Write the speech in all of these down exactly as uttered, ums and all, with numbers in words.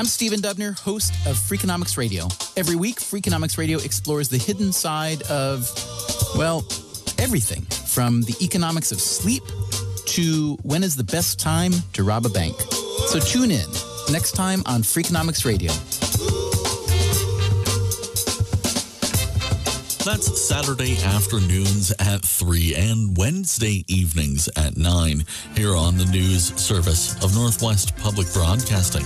I'm Stephen Dubner, host of Freakonomics Radio. Every week, Freakonomics Radio explores the hidden side of, well, everything from the economics of sleep to when is the best time to rob a bank. So tune in next time on Freakonomics Radio. That's Saturday afternoons at three and Wednesday evenings at nine here on the news service of Northwest Public Broadcasting.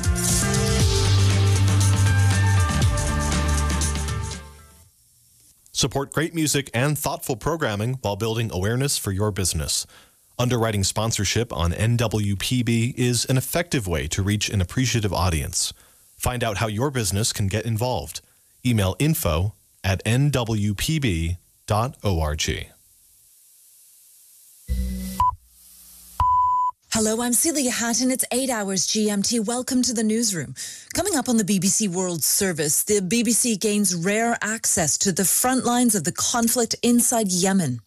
Support great music and thoughtful programming while building awareness for your business. Underwriting sponsorship on N W P B is an effective way to reach an appreciative audience. Find out how your business can get involved. Email info at n w p b dot org. Hello, I'm Celia Hatton. It's eight hours G M T. Welcome to the newsroom. Coming up on the B B C World Service, the B B C gains rare access to the front lines of the conflict inside Yemen.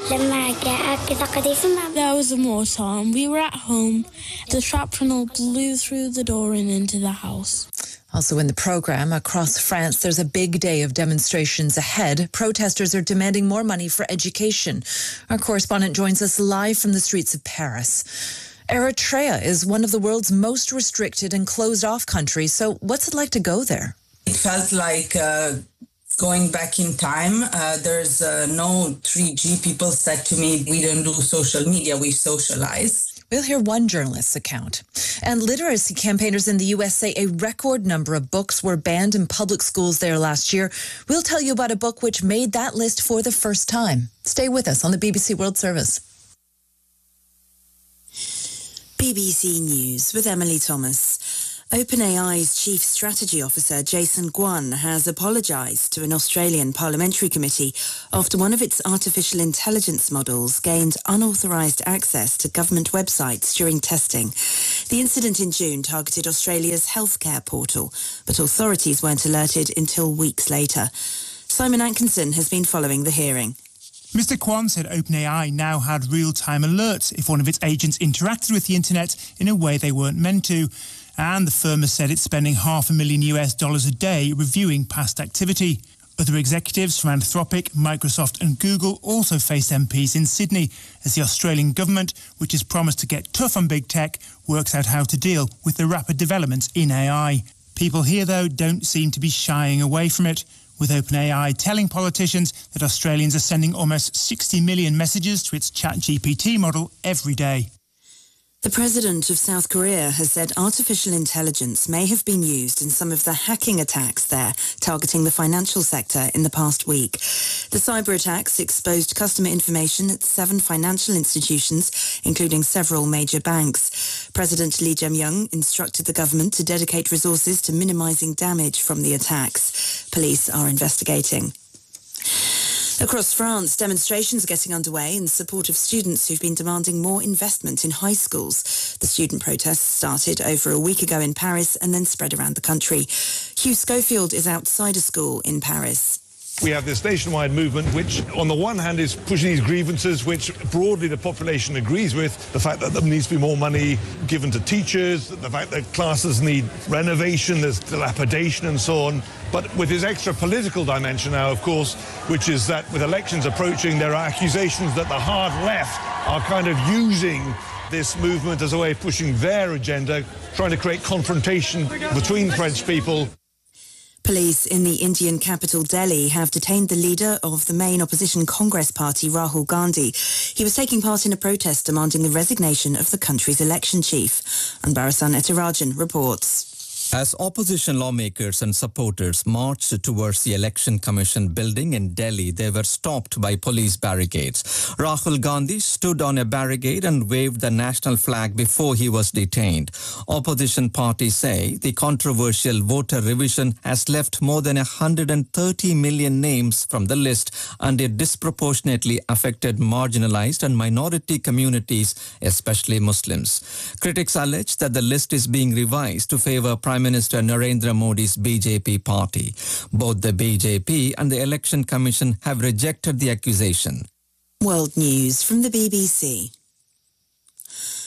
There was a mortar and we were at home. The shrapnel blew through the door and into the house. Also in the programme, across France, there's a big day of demonstrations ahead. Protesters are demanding more money for education. Our correspondent joins us live from the streets of Paris. Eritrea is one of the world's most restricted and closed-off countries. So what's it like to go there? It felt like uh, going back in time. Uh, there's uh, no three G. People said to me, we don't do social media, we socialize. We'll hear one journalist's account. And literacy campaigners in the U S say a record number of books were banned in public schools there last year. We'll tell you about a book which made that list for the first time. Stay with us on the B B C World Service. B B C News with Emily Thomas. OpenAI's Chief Strategy Officer Jason Guan has apologised to an Australian parliamentary committee after one of its artificial intelligence models gained unauthorised access to government websites during testing. The incident in June targeted Australia's healthcare portal, but authorities weren't alerted until weeks later. Simon Atkinson has been following the hearing. Mister Kwan said OpenAI now had real-time alerts if one of its agents interacted with the internet in a way they weren't meant to. And the firm has said it's spending half a million U S dollars a day reviewing past activity. Other executives from Anthropic, Microsoft and Google also face M Ps in Sydney as the Australian government, which has promised to get tough on big tech, works out how to deal with the rapid developments in A I. People here, though, don't seem to be shying away from it, with OpenAI telling politicians that Australians are sending almost sixty million messages to its ChatGPT model every day. The president of South Korea has said artificial intelligence may have been used in some of the hacking attacks there, targeting the financial sector in the past week. The cyber attacks exposed customer information at seven financial institutions, including several major banks. President Lee Jae-myung instructed the government to dedicate resources to minimising damage from the attacks. Police are investigating. Across France, demonstrations are getting underway in support of students who've been demanding more investment in high schools. The student protests started over a week ago in Paris and then spread around the country. Hugh Schofield is outside a school in Paris. We have this nationwide movement which, on the one hand, is pushing these grievances which broadly the population agrees with, the fact that there needs to be more money given to teachers, the fact that classes need renovation, there's dilapidation and so on. But with this extra political dimension now, of course, which is that with elections approaching, there are accusations that the hard left are kind of using this movement as a way of pushing their agenda, trying to create confrontation between French people. Police in the Indian capital Delhi have detained the leader of the main opposition Congress party, Rahul Gandhi. He was taking part in a protest demanding the resignation of the country's election chief. Anbarasan Etirajan reports. As opposition lawmakers and supporters marched towards the Election Commission building in Delhi, they were stopped by police barricades. Rahul Gandhi stood on a barricade and waved the national flag before he was detained. Opposition parties say the controversial voter revision has left more than one hundred thirty million names from the list, and it disproportionately affected marginalized and minority communities, especially Muslims. Critics allege that the list is being revised to favor Prime Minister Narendra Modi's B J P party. Both the B J P and the Election Commission have rejected the accusation. World News from the B B C.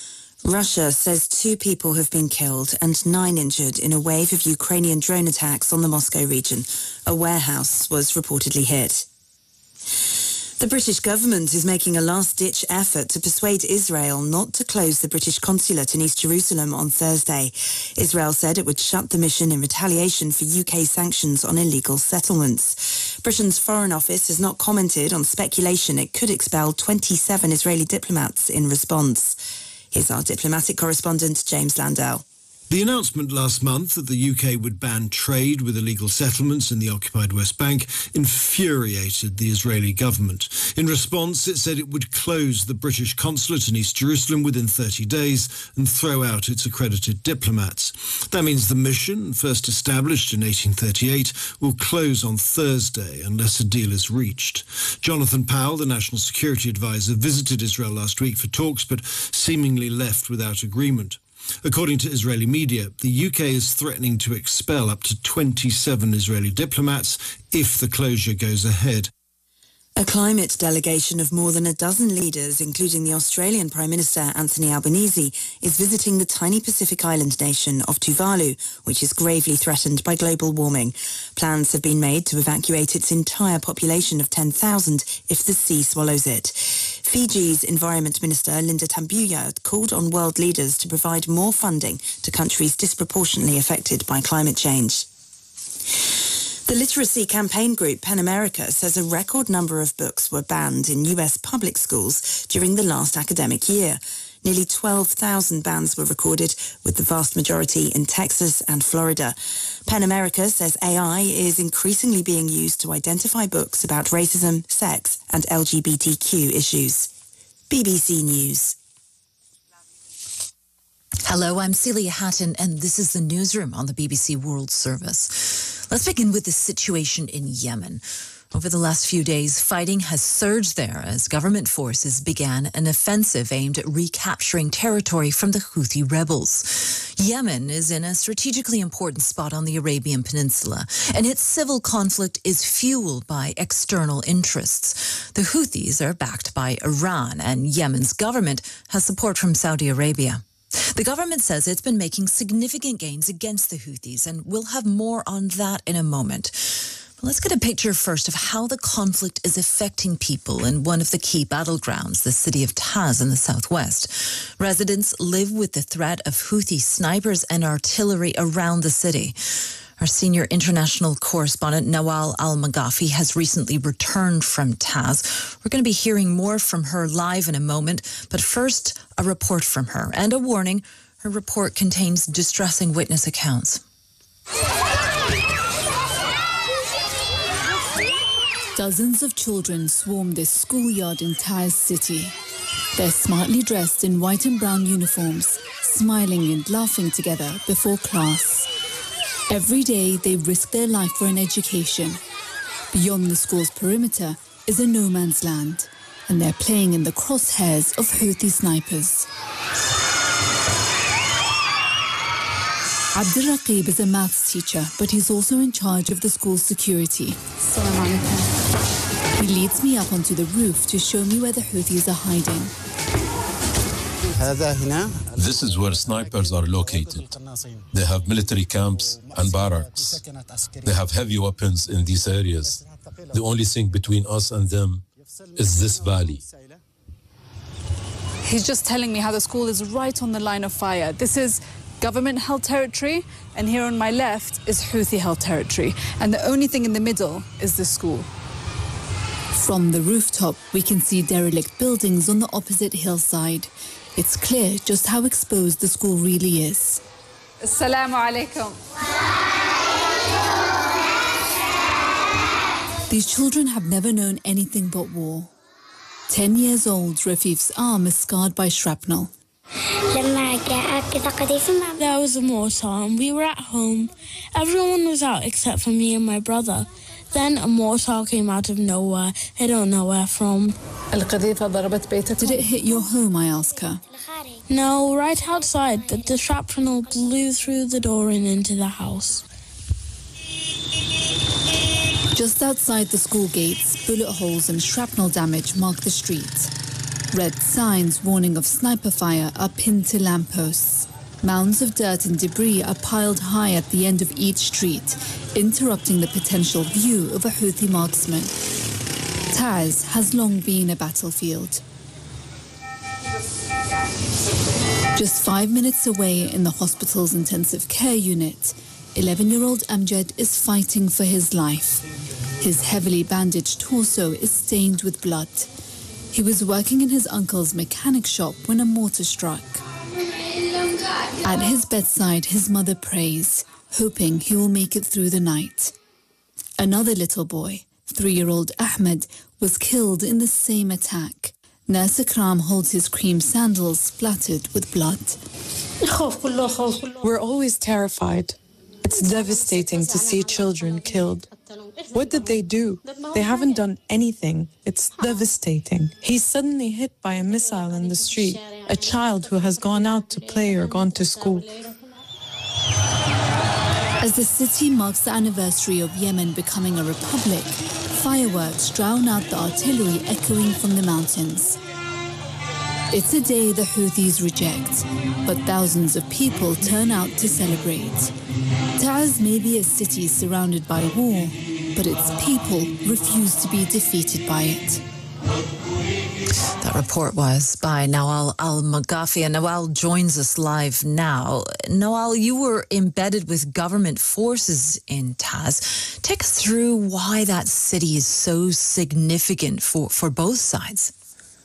Russia says two people have been killed and nine injured in a wave of Ukrainian drone attacks on the Moscow region. A warehouse was reportedly hit. The British government is making a last-ditch effort to persuade Israel not to close the British consulate in East Jerusalem on Thursday. Israel said it would shut the mission in retaliation for U K sanctions on illegal settlements. Britain's Foreign Office has not commented on speculation it could expel twenty-seven Israeli diplomats in response. Here's our diplomatic correspondent, James Landau. The announcement last month that the U K would ban trade with illegal settlements in the occupied West Bank infuriated the Israeli government. In response, it said it would close the British consulate in East Jerusalem within thirty days and throw out its accredited diplomats. That means the mission, first established in eighteen thirty-eight, will close on Thursday unless a deal is reached. Jonathan Powell, the National Security Advisor, visited Israel last week for talks, but seemingly left without agreement. According to Israeli media, the U K is threatening to expel up to twenty-seven Israeli diplomats if the closure goes ahead. A climate delegation of more than a dozen leaders, including the Australian Prime Minister Anthony Albanese, is visiting the tiny Pacific island nation of Tuvalu, which is gravely threatened by global warming. Plans have been made to evacuate its entire population of ten thousand if the sea swallows it. Fiji's Environment Minister Linda Tambuya called on world leaders to provide more funding to countries disproportionately affected by climate change. The literacy campaign group PEN America says a record number of books were banned in U S public schools during the last academic year. Nearly twelve thousand bans were recorded, with the vast majority in Texas and Florida. PEN America says A I is increasingly being used to identify books about racism, sex and L G B T Q issues. B B C News. Hello, I'm Celia Hatton, and this is the newsroom on the B B C World Service. Let's begin with the situation in Yemen. Over the last few days, fighting has surged there as government forces began an offensive aimed at recapturing territory from the Houthi rebels. Yemen is in a strategically important spot on the Arabian Peninsula, and its civil conflict is fueled by external interests. The Houthis are backed by Iran, and Yemen's government has support from Saudi Arabia. The government says it's been making significant gains against the Houthis, and we'll have more on that in a moment. But let's get a picture first of how the conflict is affecting people in one of the key battlegrounds, the city of Taz in the southwest. Residents live with the threat of Houthi snipers and artillery around the city. Our senior international correspondent, Nawal Al-Maghafi, has recently returned from Taz. We're going to be hearing more from her live in a moment, but first, a report from her and a warning. Her report contains distressing witness accounts. Dozens of children swarm this schoolyard in Taz city. They're smartly dressed in white and brown uniforms, smiling and laughing together before class. Every day, they risk their life for an education. Beyond the school's perimeter is a no man's land, and they're playing in the crosshairs of Houthi snipers. Abdurraqib is a maths teacher, but he's also in charge of the school's security. He leads me up onto the roof to show me where the Houthis are hiding. This is where snipers are located. They have military camps and barracks. They have heavy weapons in these areas. The only thing between us and them is this valley. He's just telling me how the school is right on the line of fire. This is government-held territory, and here on my left is Houthi-held territory. And the only thing in the middle is the school. From the rooftop, we can see derelict buildings on the opposite hillside. It's clear just how exposed the school really is. Assalamu alaikum. These children have never known anything but war. Ten years old, Rafif's arm is scarred by shrapnel. There was a mortar and we were at home. Everyone was out except for me and my brother. Then a mortar came out of nowhere. I don't know where from. Did it hit your home, I ask her? No, right outside. The, the shrapnel blew through the door and into the house. Just outside the school gates, bullet holes and shrapnel damage mark the street. Red signs warning of sniper fire are pinned to lampposts. Mounds of dirt and debris are piled high at the end of each street, interrupting the potential view of a Houthi marksman. Taiz has long been a battlefield. Just five minutes away in the hospital's intensive care unit, eleven-year-old Amjad is fighting for his life. His heavily bandaged torso is stained with blood. He was working in his uncle's mechanic shop when a mortar struck. At his bedside, his mother prays, hoping he will make it through the night. Another little boy, three-year-old Ahmed, was killed in the same attack. Nurse Akram holds his cream sandals splattered with blood. We're always terrified. It's devastating to see children killed. What did they do? They haven't done anything. It's devastating. He's suddenly hit by a missile in the street, a child who has gone out to play or gone to school. As the city marks the anniversary of Yemen becoming a republic, fireworks drown out the artillery echoing from the mountains. It's a day the Houthis reject, but thousands of people turn out to celebrate. Taiz may be a city surrounded by war, but its people refuse to be defeated by it. That report was by Nawal Al-Maghafi, and Nawal joins us live now. Nawal, you were embedded with government forces in Taiz. Take us through why that city is so significant for, for both sides.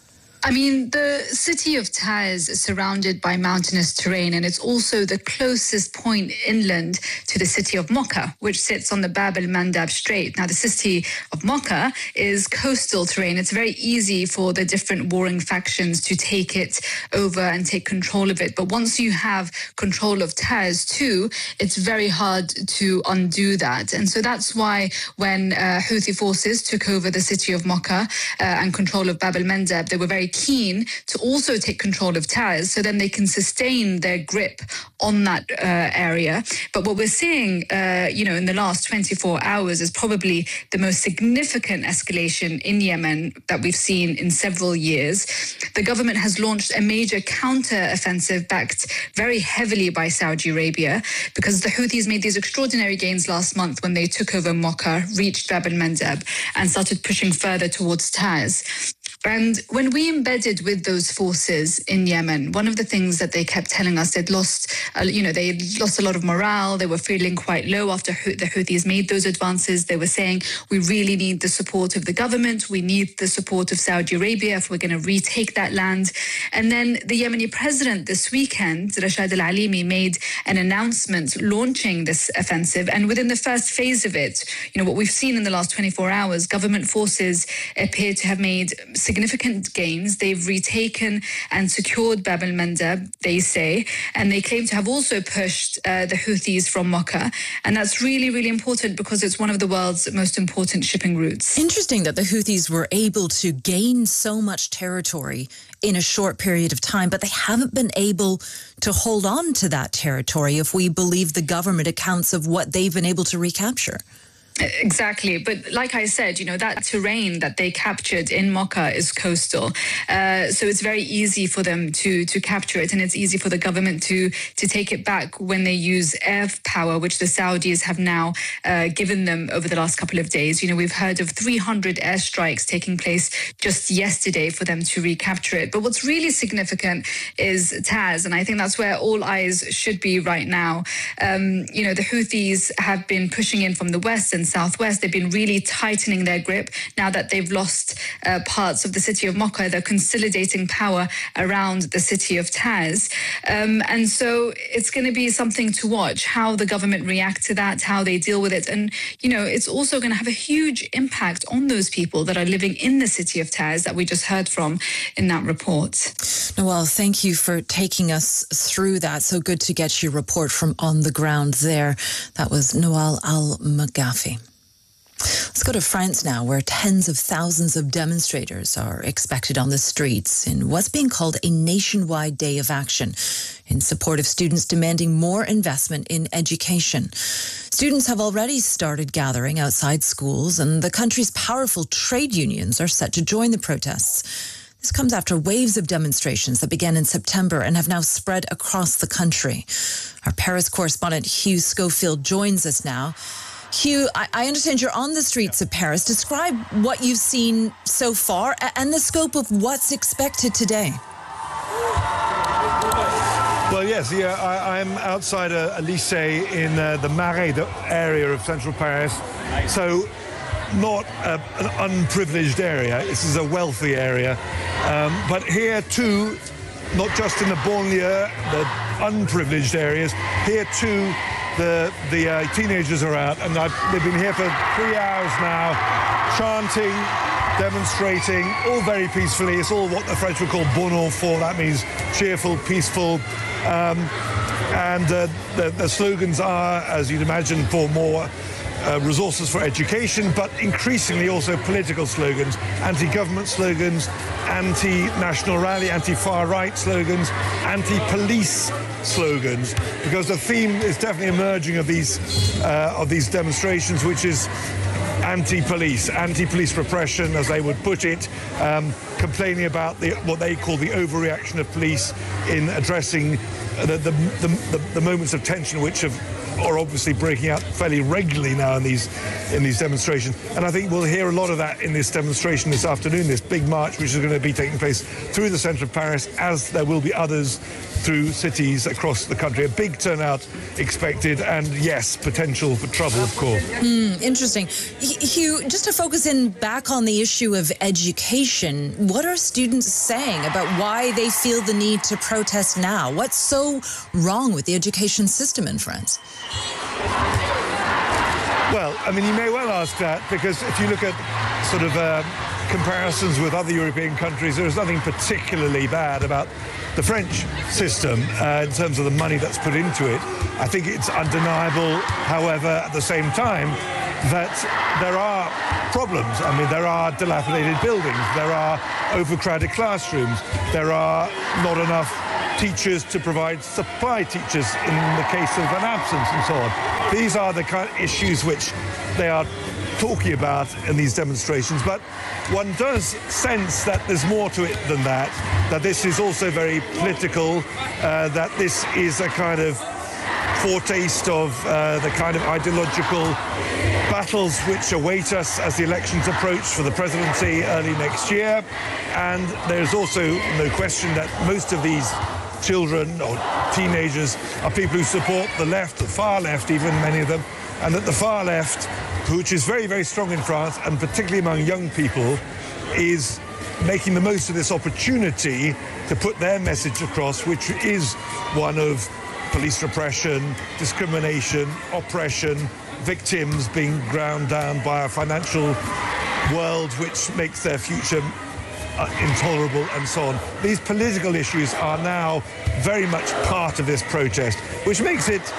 I mean, the city of Taiz is surrounded by mountainous terrain, and it's also the closest point inland to the city of Mocha, which sits on the Bab el-Mandab Strait. Now, the city of Mocha is coastal terrain. It's very easy for the different warring factions to take it over and take control of it. But once you have control of Taiz too, it's very hard to undo that. And so that's why when uh, Houthi forces took over the city of Mocha uh, and control of Bab el-Mandab, they were very keen to also take control of Taiz, so then they can sustain their grip on that uh, area. But what we're seeing, uh, you know, in the last twenty-four hours is probably the most significant escalation in Yemen that we've seen in several years. The government has launched a major counter-offensive backed very heavily by Saudi Arabia, because the Houthis made these extraordinary gains last month when they took over Mocha, reached Bab el-Mandab, and started pushing further towards Taiz. And when we embedded with those forces in Yemen, one of the things that they kept telling us, they'd lost, uh, you know, they lost a lot of morale. They were feeling quite low after the Houthis made those advances. They were saying, we really need the support of the government. We need the support of Saudi Arabia if we're going to retake that land. And then the Yemeni president this weekend, Rashad al-Alimi, made an announcement launching this offensive. And within the first phase of it, you know, what we've seen in the last twenty-four hours, government forces appear to have made significant gains. They've retaken and secured Bab el-Mandab, they say, and they claim to have also pushed uh, the Houthis from Mocha. And that's really, really important because it's one of the world's most important shipping routes. Interesting that the Houthis were able to gain so much territory in a short period of time, but they haven't been able to hold on to that territory if we believe the government accounts of what they've been able to recapture. Exactly. But like I said, you know, that terrain that they captured in Mocha is coastal. Uh, so it's very easy for them to to capture it. And it's easy for the government to to take it back when they use air power, which the Saudis have now uh, given them over the last couple of days. You know, we've heard of three hundred airstrikes taking place just yesterday for them to recapture it. But what's really significant is Taiz. And I think that's where all eyes should be right now. Um, you know, the Houthis have been pushing in from the west and southwest. They've been really tightening their grip. Now that they've lost uh, parts of the city of Mocha, they're consolidating power around the city of Taiz. Um, and so it's going to be something to watch, how the government react to that, how they deal with it. And, you know, it's also going to have a huge impact on those people that are living in the city of Taiz that we just heard from in that report. Nawal, thank you for taking us through that. So good to get your report from on the ground there. That was Nawal Al-Maghafi. Let's go to France now, where tens of thousands of demonstrators are expected on the streets in what's being called a nationwide day of action in support of students demanding more investment in education. Students have already started gathering outside schools, and the country's powerful trade unions are set to join the protests. This comes after waves of demonstrations that began in September and have now spread across the country. Our Paris correspondent Hugh Schofield joins us now. Hugh, I, I understand you're on the streets of Paris. Describe what you've seen so far and the scope of what's expected today. Well, yes, yeah, I, I'm outside a, a lycée in uh, the Marais area of central Paris. So not a, an unprivileged area. This is a wealthy area. Um, but here, too, not just in the banlieue, the unprivileged areas, here, too, the, the uh, teenagers are out. And I've, they've been here for three hours now, chanting, demonstrating, all very peacefully. It's all what the French would call bon enfant. That means cheerful, peaceful. Um, and uh, the, the slogans are, as you'd imagine, for more uh, resources for education, but increasingly also political slogans, anti-government slogans, anti-national rally, anti-far right slogans, anti-police slogans, because the theme is definitely emerging of these uh, of these demonstrations, which is anti-police, anti-police repression, as they would put it, um, complaining about the, what they call the overreaction of police in addressing the, the, the, the, the moments of tension which have, are obviously breaking out fairly regularly now in these in these demonstrations. And I think we'll hear a lot of that in this demonstration this afternoon, this big march which is going to be taking place through the centre of Paris, as there will be others through cities across the country. A big turnout expected, and yes, potential for trouble, of course. Mm, interesting. Hugh, just to focus in back on the issue of education, what are students saying about why they feel the need to protest now? What's so wrong with the education system in France? Well, I mean, you may well ask that, because if you look at sort of uh, comparisons with other European countries, there is nothing particularly bad about the French system uh, in terms of the money that's put into it. I think it's undeniable, however, at the same time, that there are problems. I mean, there are dilapidated buildings, there are overcrowded classrooms, there are not enough teachers to provide supply teachers in the case of an absence and so on. These are the kind of issues which they are talking about in these demonstrations, but one does sense that there's more to it than that, that this is also very political, uh, that this is a kind of foretaste of uh, the kind of ideological battles which await us as the elections approach for the presidency early next year. And there's also no question that most of these children or teenagers are people who support the left, the far left, even many of them, and that the far left, which is very, very strong in France, and particularly among young people, is making the most of this opportunity to put their message across, which is one of police repression, discrimination, oppression, victims being ground down by a financial world which makes their future uh, intolerable, and so on. These political issues are now very much part of this protest, which makes it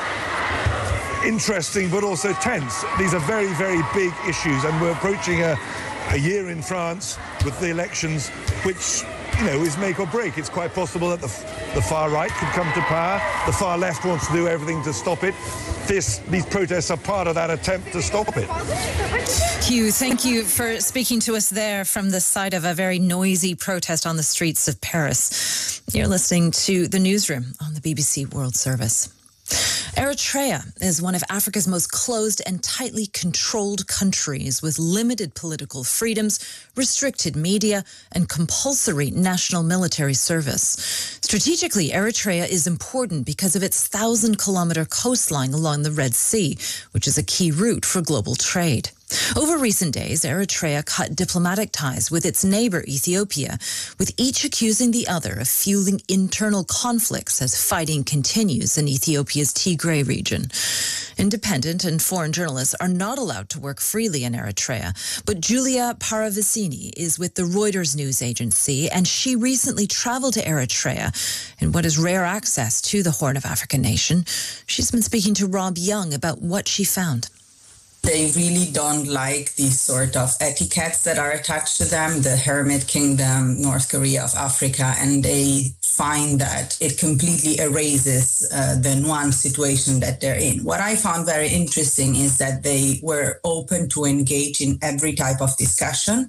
interesting but also tense. These are very, very big issues, and we're approaching a, a year in France with the elections, which, you know, is make or break. It's quite possible that the, the far right could come to power. The far left wants to do everything to stop it. This, these protests are part of that attempt to stop it. Hugh, thank you for speaking to us there from the site of a very noisy protest on the streets of Paris. You're listening to The Newsroom on the B B C World Service. Eritrea is one of Africa's most closed and tightly controlled countries, with limited political freedoms, restricted media, and compulsory national military service. Strategically, Eritrea is important because of its thousand-kilometer coastline along the Red Sea, which is a key route for global trade. Over recent days, Eritrea cut diplomatic ties with its neighbor Ethiopia, with each accusing the other of fueling internal conflicts as fighting continues in Ethiopia's Tigray region. Independent and foreign journalists are not allowed to work freely in Eritrea, but Julia Paravicini is with the Reuters news agency, and she recently traveled to Eritrea in what is rare access to the Horn of Africa nation. She's been speaking to Rob Young about what she found. They really don't like these sort of etiquettes that are attached to them, the Hermit Kingdom, North Korea of Africa, and they find that it completely erases uh, the nuanced situation that they're in. What I found very interesting is that they were open to engage in every type of discussion.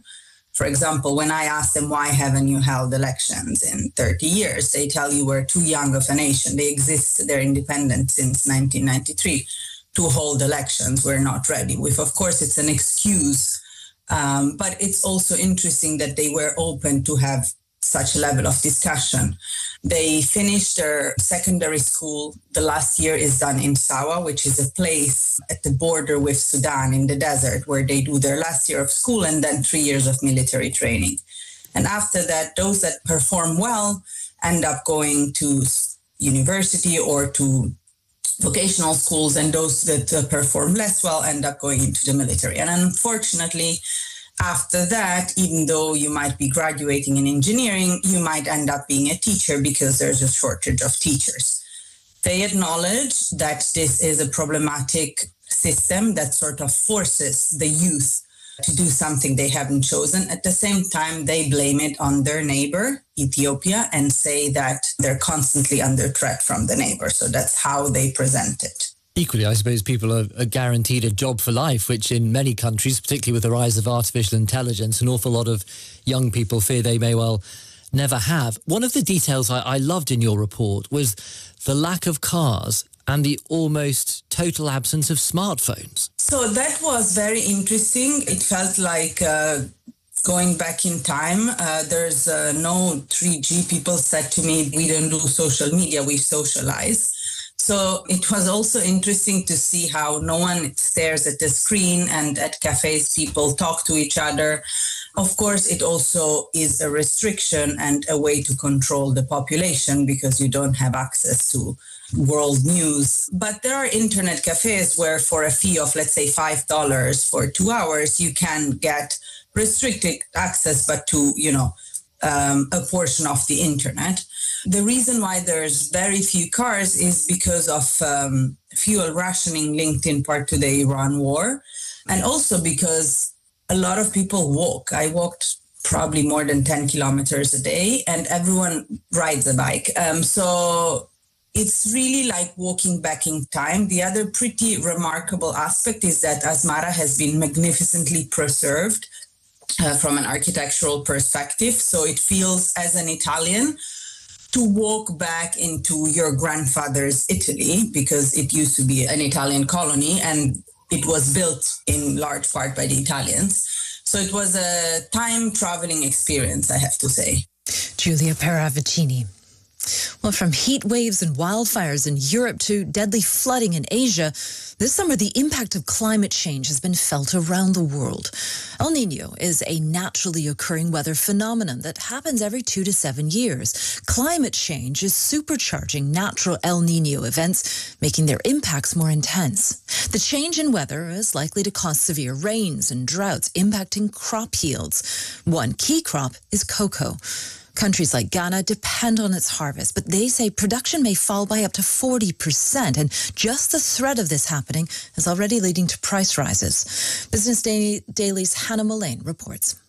For example, when I ask them, why haven't you held elections in thirty years? They tell you we're too young of a nation. They exist, they're independent since nineteen ninety-three to hold elections. We're not ready. With, of course, it's an excuse, um, but it's also interesting that they were open to have such a level of discussion. They finished their secondary school. The last year is done in Sawa, which is a place at the border with Sudan in the desert where they do their last year of school and then three years of military training. And after that, those that perform well end up going to university or to vocational schools, and those that uh, perform less well end up going into the military. And unfortunately, after that, even though you might be graduating in engineering, you might end up being a teacher because there's a shortage of teachers. They acknowledge that this is a problematic system that sort of forces the youth to do something they haven't chosen. At the same time, they blame it on their neighbor, Ethiopia, and say that they're constantly under threat from the neighbor. So that's how they present it. Equally, I suppose people are, are guaranteed a job for life, which in many countries, particularly with the rise of artificial intelligence, an awful lot of young people fear they may well never have. One of the details I, I loved in your report was the lack of cars and the almost total absence of smartphones. So that was very interesting. It felt like uh, going back in time. Uh, there's uh, no three G. People said to me, we don't do social media, we socialize. So it was also interesting to see how no one stares at the screen, and at cafes people talk to each other. Of course, it also is a restriction and a way to control the population because you don't have access to world news. But there are internet cafes where for a fee of, let's say, five dollars for two hours, you can get restricted access, but to, you know, um, a portion of the internet. The reason why there's very few cars is because of um, fuel rationing linked in part to the Iran war, and also because a lot of people walk. I walked probably more than ten kilometers a day, and everyone rides a bike. Um, so it's really like walking back in time. The other pretty remarkable aspect is that Asmara has been magnificently preserved uh, from an architectural perspective. So it feels, as an Italian, to walk back into your grandfather's Italy, because it used to be an Italian colony and it was built in large part by the Italians. So it was a time traveling experience, I have to say. Giulia Paravicini. Well, from heat waves and wildfires in Europe to deadly flooding in Asia, this summer the impact of climate change has been felt around the world. El Niño is a naturally occurring weather phenomenon that happens every two to seven years. Climate change is supercharging natural El Niño events, making their impacts more intense. The change in weather is likely to cause severe rains and droughts, impacting crop yields. One key crop is cocoa. Countries like Ghana depend on its harvest, but they say production may fall by up to forty percent. And just the threat of this happening is already leading to price rises. Business Daily's Hannah Mullane reports.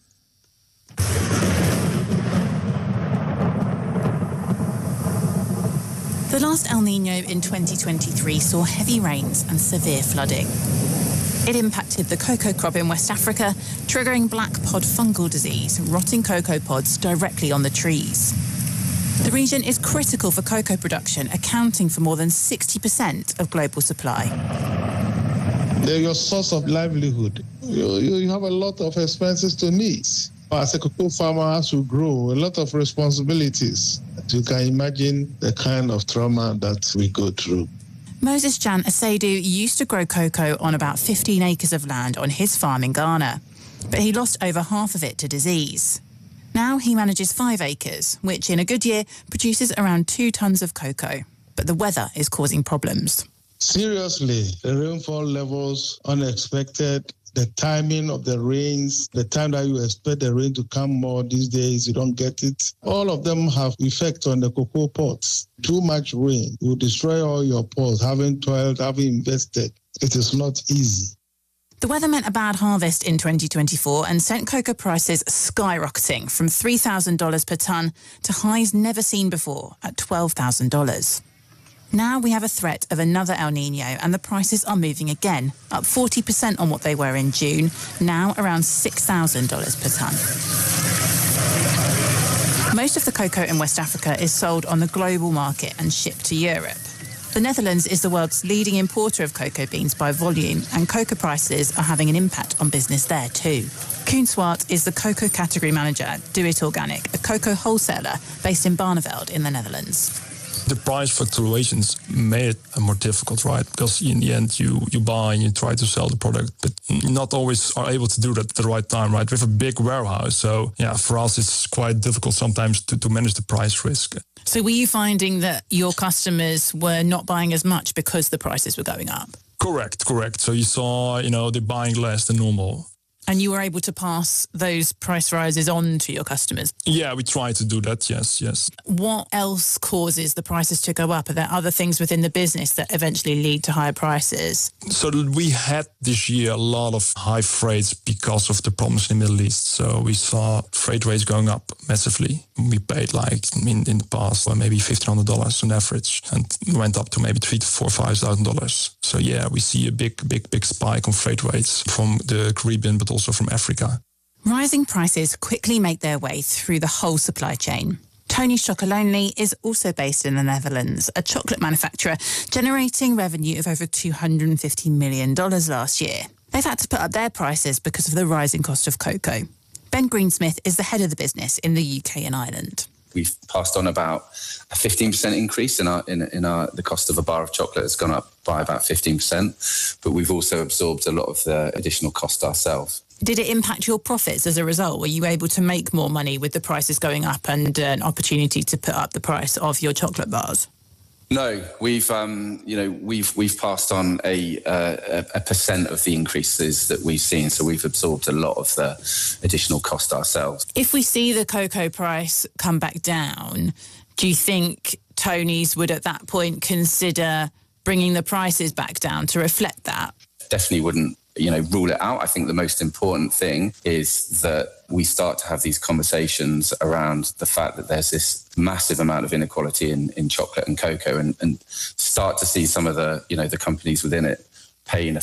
The last El Niño in twenty twenty-three saw heavy rains and severe flooding. It impacted the cocoa crop in West Africa, triggering black pod fungal disease, rotting cocoa pods directly on the trees. The region is critical for cocoa production, accounting for more than sixty percent of global supply. They're your source of livelihood. You, you have a lot of expenses to meet. As a cocoa farmer, as you grow, a lot of responsibilities. You can imagine the kind of trauma that we go through. Moses Jan Asedu used to grow cocoa on about fifteen acres of land on his farm in Ghana, but he lost over half of it to disease. Now he manages five acres, which in a good year produces around two tons of cocoa. But the weather is causing problems. Seriously, the rainfall levels, unexpected, the timing of the rains, the time that you expect the rain to come more these days, you don't get it. All of them have effect on the cocoa pods. Too much rain will destroy all your pods, having toiled, having invested. It is not easy. The weather meant a bad harvest in twenty twenty-four and sent cocoa prices skyrocketing from three thousand dollars per tonne to highs never seen before at twelve thousand dollars. Now we have a threat of another El Niño and the prices are moving again, up forty percent on what they were in June, now around six thousand dollars per tonne. Most of the cocoa in West Africa is sold on the global market and shipped to Europe. The Netherlands is the world's leading importer of cocoa beans by volume, and cocoa prices are having an impact on business there too. Koen Swart is the cocoa category manager at Do It Organic, a cocoa wholesaler based in Barneveld in the Netherlands. The price fluctuations made it more difficult, right? Because in the end, you, you buy and you try to sell the product, but you not always are able to do that at the right time, right? We have a big warehouse. So, yeah, for us, it's quite difficult sometimes to, to manage the price risk. So were you finding that your customers were not buying as much because the prices were going up? Correct, correct. So you saw, you know, they're buying less than normal. And you were able to pass those price rises on to your customers? Yeah, we try to do that, yes, yes. What else causes the prices to go up? Are there other things within the business that eventually lead to higher prices? So we had this year a lot of high freights because of the problems in the Middle East. So we saw freight rates going up massively. We paid like in, in the past well, maybe fifteen hundred dollars on average, and went up to maybe three to four, five thousand dollars. So yeah, we see a big, big, big spike on freight rates from the Caribbean, but also from Africa. Rising prices quickly make their way through the whole supply chain. Tony's Chocolonely is also based in the Netherlands, a chocolate manufacturer generating revenue of over two hundred fifty million dollars last year. They've had to put up their prices because of the rising cost of cocoa. Ben Greensmith is the head of the business in the U K and Ireland. We've passed on about a fifteen percent increase in our in, in our the cost of a bar of chocolate has gone up by about fifteen percent, but we've also absorbed a lot of the additional cost ourselves. Did it impact your profits as a result? Were you able to make more money with the prices going up and uh, an opportunity to put up the price of your chocolate bars? No, we've um, you know we've we've passed on a, uh, a percent of the increases that we've seen, so we've absorbed a lot of the additional cost ourselves. If we see the cocoa price come back down, do you think Tony's would at that point consider bringing the prices back down to reflect that? Definitely wouldn't, you know, rule it out. I think the most important thing is that we start to have these conversations around the fact that there's this massive amount of inequality in, in chocolate and cocoa, and, and start to see some of the, you know, the companies within it paying a